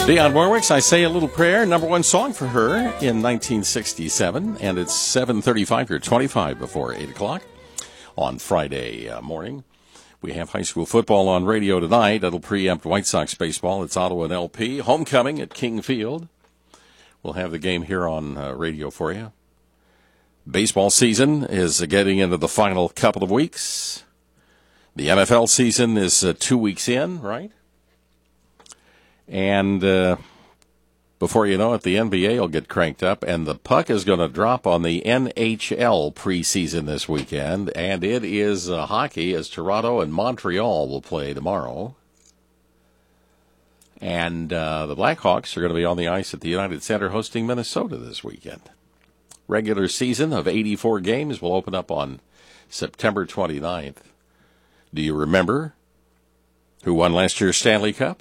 Dionne Warwick's I Say a Little Prayer, number one song for her in 1967, and it's 7:35 here, 25 before 8 o'clock on Friday morning. We have high school football on radio tonight. It'll preempt White Sox baseball. It's Ottawa and LP. Homecoming at King Field. We'll have the game here on radio for you. Baseball season is getting into the final couple of weeks. The NFL season is 2 weeks in, right? And before you know it, the NBA will get cranked up, and the puck is going to drop on the NHL preseason this weekend, and it is hockey as Toronto and Montreal will play tomorrow. And the Blackhawks are going to be on the ice at the United Center hosting Minnesota this weekend. Regular season of 84 games will open up on September 29th. Do you remember who won last year's Stanley Cup?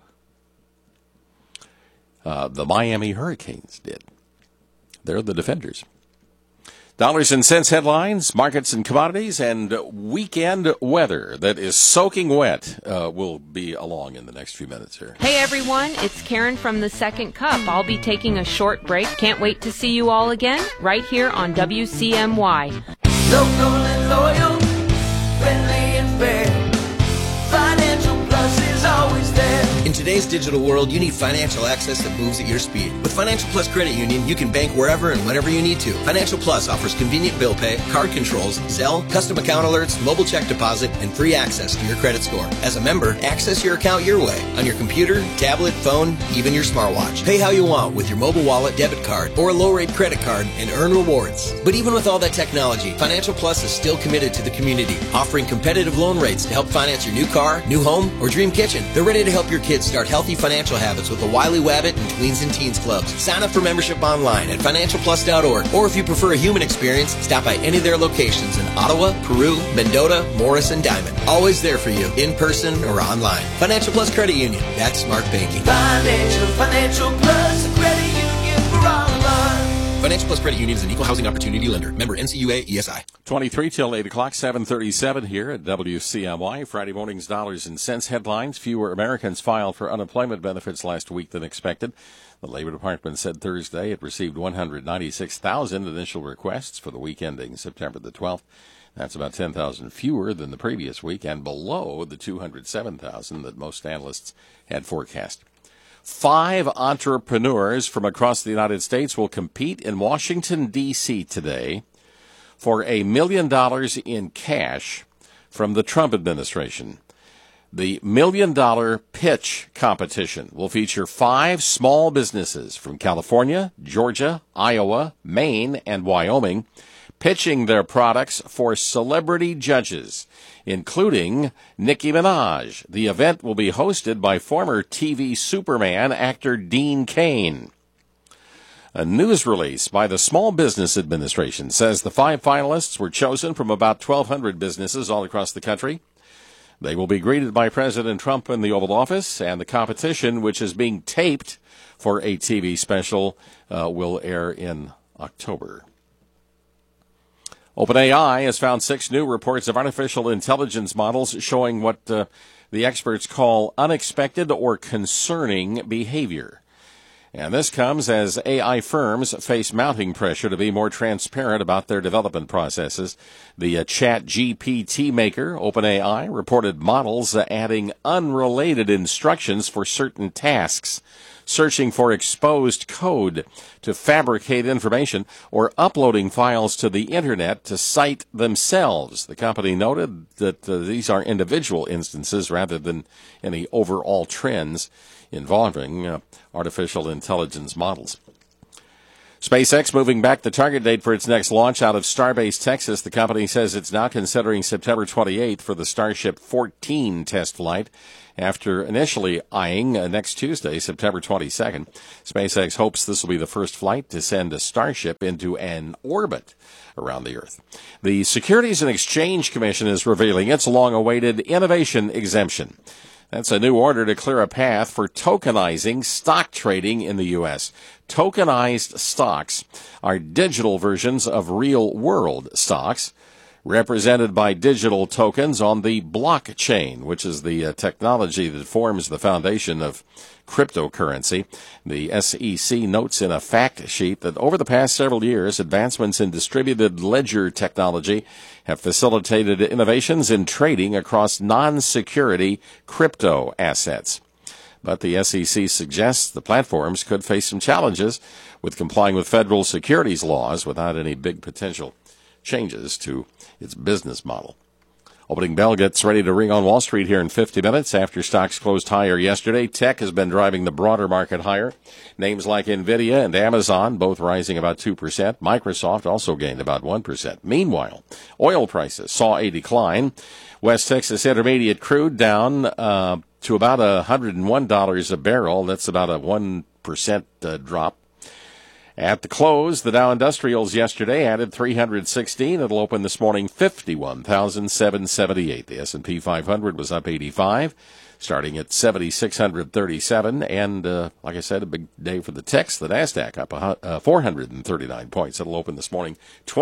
The Miami Hurricanes did. They're the defenders. Dollars and cents headlines, markets and commodities, and weekend weather that is soaking wet will be along in the next few minutes here. Hey everyone, it's Karen from The Second Cup. I'll be taking a short break. Can't wait to see you all again right here on WCMY. Local and loyal, friendly and fair. Financial Plus is always there. In today's digital world, you need financial access that moves at your speed. With Financial Plus Credit Union, you can bank wherever and whenever you need to. Financial Plus offers convenient bill pay, card controls, Zelle, custom account alerts, mobile check deposit, and free access to your credit score. As a member, access your account your way, on your computer, tablet, phone, even your smartwatch. Pay how you want with your mobile wallet, debit card, or a low-rate credit card and earn rewards. But even with all that technology, Financial Plus is still committed to the community, offering competitive loan rates to help finance your new car, new home, or dream kitchen. They're ready to help your kids start healthy financial habits with the Wiley Wabbit and Tweens and Teens Clubs. Sign up for membership online at financialplus.org, or if you prefer a human experience, stop by any of their locations in Ottawa, Peru, Mendota, Morris, and Diamond. Always there for you, in person or online. Financial Plus Credit Union. That's smart banking. Financial Plus Credit Union for all of us. Financial Plus Credit Union is an equal housing opportunity lender. Member NCUA ESI. 23 till 8 o'clock, 7:37 here at WCMY. Friday morning's dollars and cents headlines. Fewer Americans filed for unemployment benefits last week than expected. The Labor Department said Thursday it received 196,000 initial requests for the week ending September the 12th. That's about 10,000 fewer than the previous week and below the 207,000 that most analysts had forecast. 5 entrepreneurs from across the United States will compete in Washington, D.C. today for $1 million in cash from the Trump administration. The $1 million pitch competition will feature 5 small businesses from California, Georgia, Iowa, Maine, and Wyoming pitching their products for celebrity judges, including Nicki Minaj. The event will be hosted by former TV Superman actor Dean Cain. A news release by the Small Business Administration says the 5 finalists were chosen from about 1,200 businesses all across the country. They will be greeted by President Trump in the Oval Office, and the competition, which is being taped for a TV special, will air in October. OpenAI has found 6 new reports of artificial intelligence models showing what the experts call unexpected or concerning behavior. And this comes as AI firms face mounting pressure to be more transparent about their development processes. The ChatGPT maker, OpenAI, reported models adding unrelated instructions for certain tasks, searching for exposed code to fabricate information, or uploading files to the Internet to cite themselves. The company noted that these are individual instances rather than any overall trends involving artificial intelligence models. SpaceX moving back the target date for its next launch out of Starbase, Texas. The company says it's now considering September 28th for the Starship 14 test flight, after initially eyeing next Tuesday, September 22nd. SpaceX hopes this will be the first flight to send a Starship into an orbit around the Earth. The Securities and Exchange Commission is revealing its long-awaited innovation exemption. That's a new order to clear a path for tokenizing stock trading in the U.S. Tokenized stocks are digital versions of real-world stocks. represented by digital tokens on the blockchain, which is the technology that forms the foundation of cryptocurrency. The SEC notes in a fact sheet that over the past several years, advancements in distributed ledger technology have facilitated innovations in trading across non-security crypto assets. But the SEC suggests the platforms could face some challenges with complying with federal securities laws without any big potential changes to its business model. Opening bell gets ready to ring on Wall Street here in 50 minutes after stocks closed higher yesterday. Tech has been driving the broader market higher. Names like Nvidia and Amazon both rising about 2%. Microsoft also gained about 1%. Meanwhile, oil prices saw a decline. West Texas Intermediate crude down to about $101 a barrel. That's about a 1% drop. At the close, the Dow Industrials yesterday added 316. It'll open this morning 51,778. The S&P 500 was up 85, starting at 7,637. And, like I said, a big day for the techs. The NASDAQ up 439 points. It'll open this morning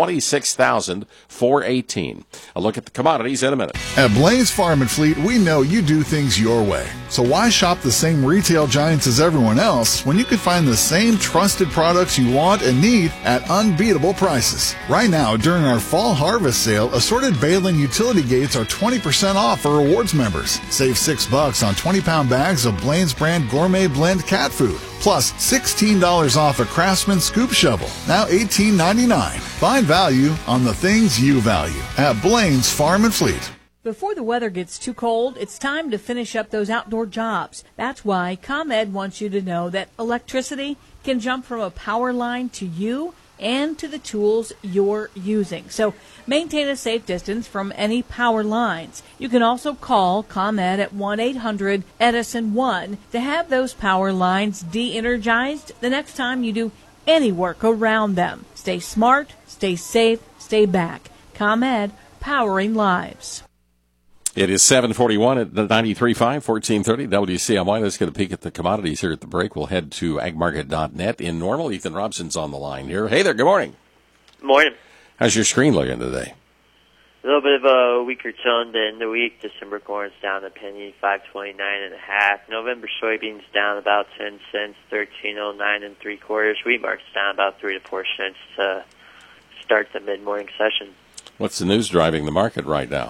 26,418. A look at the commodities in a minute. At Blain's Farm and Fleet, we know you do things your way. So why shop the same retail giants as everyone else when you can find the same trusted products you want and need at unbeatable prices? Right now, during our fall harvest sale, assorted baling utility gates are 20% off for rewards members. Save $6 on 20-pound bags of Blain's brand gourmet blend cat food. Plus $16 off a Craftsman scoop shovel, now $18.99. Find value on the things you value at Blain's Farm and Fleet. Before the weather gets too cold, it's time to finish up those outdoor jobs. That's why ComEd wants you to know that electricity can jump from a power line to you and to the tools you're using. So maintain a safe distance from any power lines. You can also call ComEd at 1-800-EDISON-1 to have those power lines de-energized the next time you do any work around them. Stay smart, stay safe, stay back. ComEd, powering lives. It is 7:41 at the 93.5, 1430 WCMY. Let's get a peek at the commodities here at the break. We'll head to agmarket.net in Normal. Ethan Robson's on the line here. Hey there, good morning. Morning. How's your screen looking today? A little bit of a weaker tone to end the week. December corn's down a penny, 5.29.5. November soybeans down about 10 cents, 13.09 3/4. Wheat market's down about 3 to 4 cents to start the mid-morning session. What's the news driving the market right now?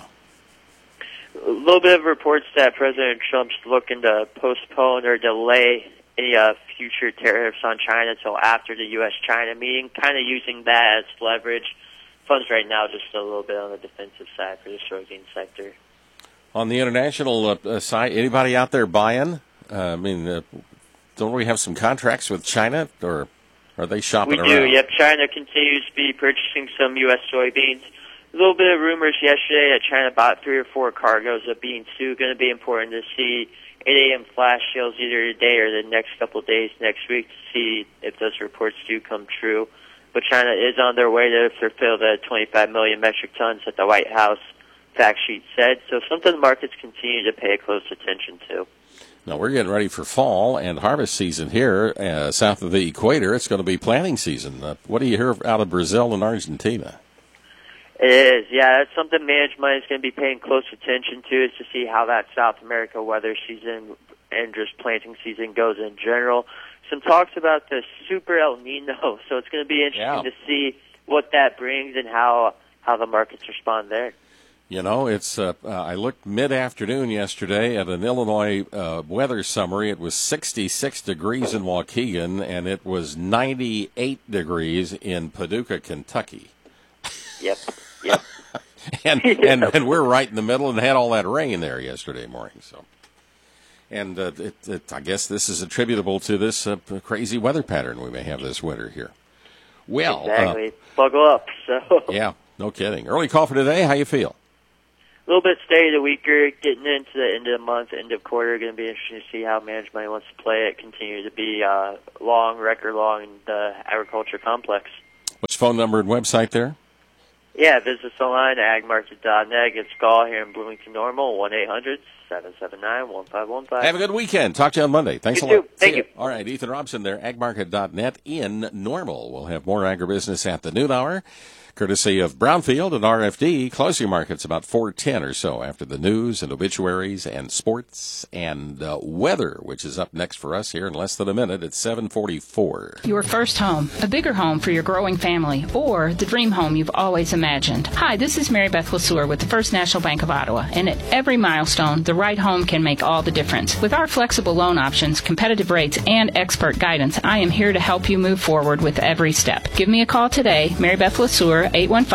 A little bit of reports that President Trump's looking to postpone or delay any future tariffs on China until after the U.S.-China meeting, kind of using that as leverage. Funds right now just a little bit on the defensive side for the soybean sector. On the international side, anybody out there buying? Don't we have some contracts with China, or are they shopping around? We do, yep. China continues to be purchasing some U.S. soybeans. A little bit of rumors yesterday that China bought 3 or 4 cargoes of beans, too. Going to be important to see 8 a.m. flash sales either today or the next couple of days next week to see if those reports do come true. But China is on their way to fulfill the 25 million metric tons that the White House fact sheet said. So something the markets continue to pay close attention to. Now, we're getting ready for fall and harvest season here south of the equator. It's going to be planting season. What do you hear out of Brazil and Argentina? It is, yeah. That's something management is going to be paying close attention to, is to see how that South America weather season and just planting season goes in general. Some talks about the Super El Nino, so it's going to be interesting to see what that brings and how the markets respond there. You know, it's I looked mid-afternoon yesterday at an Illinois weather summary. It was 66 degrees in Waukegan, and it was 98 degrees in Paducah, Kentucky. Yep. and we're right in the middle and had all that rain there yesterday morning. So, and I guess this is attributable to this crazy weather pattern we may have this winter here. Well, exactly. Buckle up. So yeah, no kidding. Early call for today. How you feel? A little bit steady to weaker, getting into the end of the month, end of quarter. Going to be interesting to see how management wants to play it. Continue to be record long in the agriculture complex. What's phone number and website there? Yeah, visit us online at agmarket.net. Get a call here in Bloomington Normal, 1-800-779-1515. Have a good weekend. Talk to you on Monday. Thanks a lot. Too. Thank you. All right, Ethan Robson there, agmarket.net in Normal. We'll have more agribusiness at the noon hour. courtesy of Brownfield and RFD. Closing markets about 4:10 or so after the news and obituaries and sports and weather, which is up next for us here in less than a minute at 7:44. Your first home, a bigger home for your growing family, or the dream home you've always imagined. Hi, this is Mary Beth LeSueur with the First National Bank of Ottawa, and at every milestone, the right home can make all the difference. With our flexible loan options, competitive rates, and expert guidance, I am here to help you move forward with every step. Give me a call today, Mary Beth LeSueur,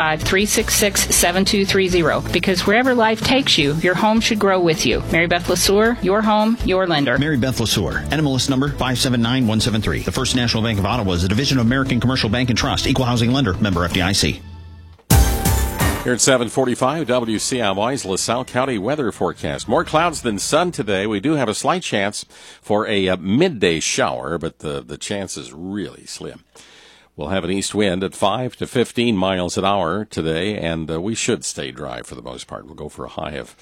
815-366-7230, because wherever life takes you, your home should grow with you. Mary Beth LeSueur, your home, your lender. Mary Beth LeSueur, NMLS number 579173. The First National Bank of Ottawa is a division of American Commercial Bank and Trust, equal housing lender, member FDIC. Here at 7:45, WCIY's LaSalle County weather forecast. More clouds than sun today. We do have a slight chance for a midday shower, but the chance is really slim. We'll have an east wind at 5 to 15 miles an hour today, and we should stay dry for the most part. We'll go for a high of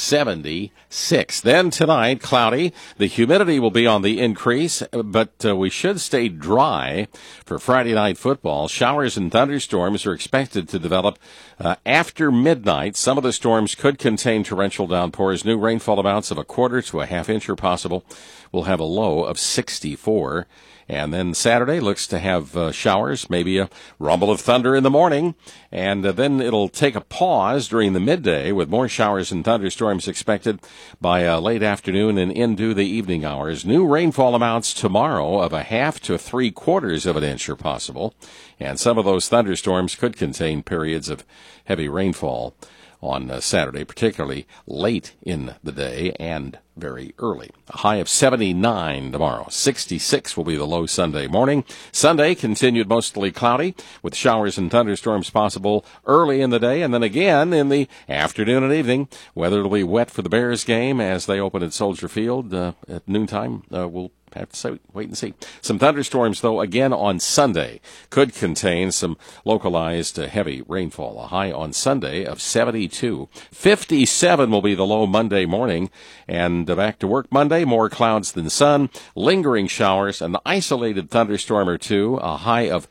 76. Then tonight, cloudy. The humidity will be on the increase, but we should stay dry for Friday night football. Showers and thunderstorms are expected to develop after midnight. Some of the storms could contain torrential downpours. New rainfall amounts of a quarter to a half inch are possible. We'll have a low of 64. And then Saturday looks to have showers, maybe a rumble of thunder in the morning. And then it'll take a pause during the midday with more showers and thunderstorms expected by late afternoon and into the evening hours. New rainfall amounts tomorrow of a half to 3/4 of an inch are possible. And some of those thunderstorms could contain periods of heavy rainfall on Saturday, particularly late in the day and very early. A high of 79 tomorrow. 66 will be the low Sunday morning. Sunday continued mostly cloudy with showers and thunderstorms possible early in the day, and then again in the afternoon and evening. Weather will be wet for the Bears game as they open at Soldier Field at noontime. We'll have to wait and see. Some thunderstorms, though, again on Sunday could contain some localized heavy rainfall. A high on Sunday of 72. 57 will be the low Monday morning. And back to work Monday, more clouds than sun, lingering showers, an isolated thunderstorm or two, a high of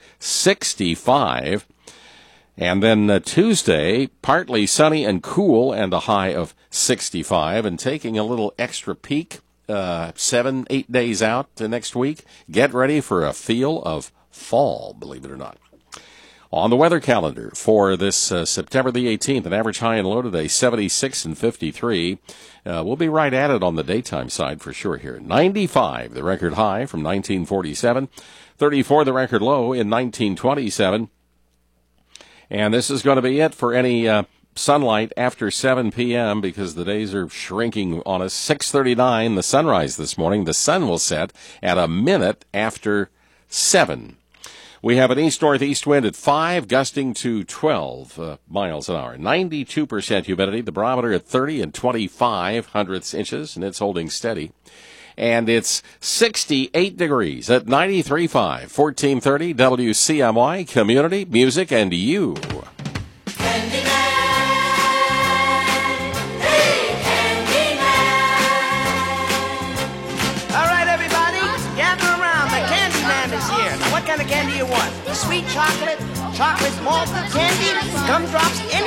65. And then Tuesday, partly sunny and cool and a high of 65. And taking a little extra peek 7-8 days out next week, get ready for a feel of fall, believe it or not. On the weather calendar for this September the 18th, an average high and low today, 76 and 53. We'll be right at it on the daytime side for sure here. 95, the record high from 1947. 34, the record low in 1927. And this is going to be it for any sunlight after 7 p.m. because the days are shrinking on us. 6:39, the sunrise this morning. The sun will set at a minute after 7. We have an east-northeast wind at 5, gusting to 12 miles an hour. 92% humidity, the barometer at 30 and 25/100 inches, and it's holding steady. And it's 68 degrees at 93.5, 1430 WCMY, community, music, and you. What kind of candy you want? Sweet chocolate, chocolate malted candy, gumdrops, any